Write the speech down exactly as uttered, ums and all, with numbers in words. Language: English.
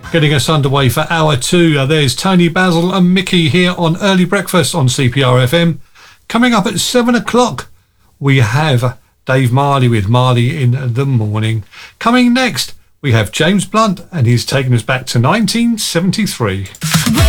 Getting us underway for hour two. Uh, there's Tony, Basil and Mickey here on Early Breakfast on C P R F M. Coming up at seven o'clock, we have Dave Marley with Marley in the Morning. Coming next, we have James Blunt, and he's taking us back to nineteen seventy-three.